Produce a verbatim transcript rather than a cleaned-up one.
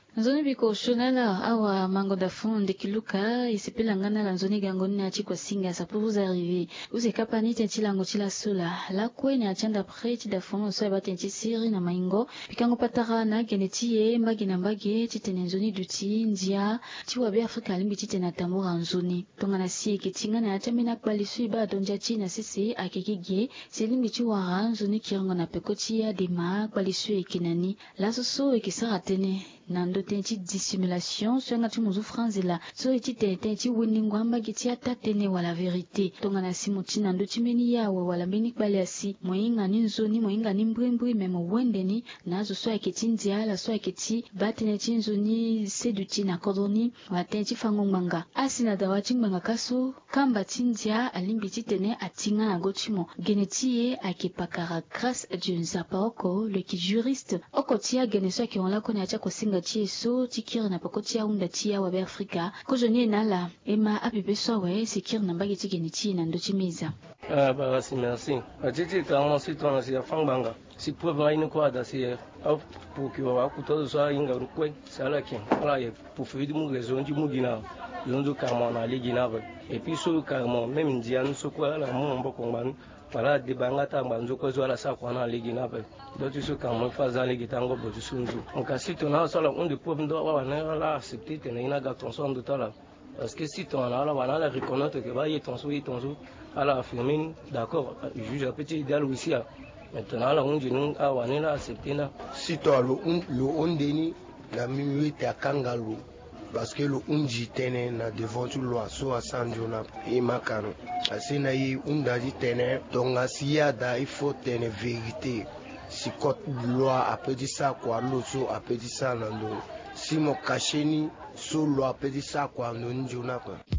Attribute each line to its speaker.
Speaker 1: Nzoni biko shonala awa mango da fond de kiluka isipela ngana la nzoni gangoni na chiko singa ça peut vous arriver vous e kapani tenti lango chila sola la kweni achanda preti da fond so ba tenti siri na maingo pikango patara na geneti e mbagi na mbagi titene nzoni duti ndia tiwa be Afrika limbi titena tamura nzoni tongana si kitinga na atamina kwalisu ba donja china sisi akekige selimbi tiwa nzoni kirango na pekoti ya dema kwalisu ekinani la soso ekisara tene nando tenti dissimulation swanga tumuzu franzela so iti tenti winingwamba giti atatene wala verite tongana simu tina ndo timeni yawe wala meni kwaliasi moyinga ni nzoni moyinga ni mbwimbwi memo wendeni nazo so ekiti ala so ekiti batene tinzoni seduti na kodoni watenti fangongmanga asina dawati ngmanga kaso kamba tindia alimbi titene atinga na gotimo genetie akipakara grâce à Dieu Nzapako le qui juriste okotia geneso ki on la kone acha kosinga so tikir na pakotia unda tia wa Afrika ko joni nala ema apipe so we sikir na mbagi tikeni ti na ndo chimiza
Speaker 2: ah ba merci merci atiti ka on si tona si fambanga si preuve ine ko ada si au pour que wa ku to so inga ko sala kin ala ye pour faire du mu raison du mu gina londo kama na ligina ba et puis so kama même indian so ko ala mo mboko man para de bangata banzo ko zo ala sa ko na ligina ba d'autres so kama fa za ligita ngo bo sunzu on ka si tona sala on de preuve ndo wa na la accepter tena ina ga ton son de tala parce que si ton ala wa la reconnaître que va y ton so y ton so ala affirmer d'accord juge un petit idéal aussi maintenant là on dit nous a wa na accepter na
Speaker 3: si to lo un lo ondeni la minuit à kangalu parce que le unji tene na devant tout loi so asanjona e makano asina yi undaji tene donc asia da il faut tene vérité si code loi a dit ça quoi l'autre a dit ça non si mo kacheni so loi a dit ça quoi non njona quoi.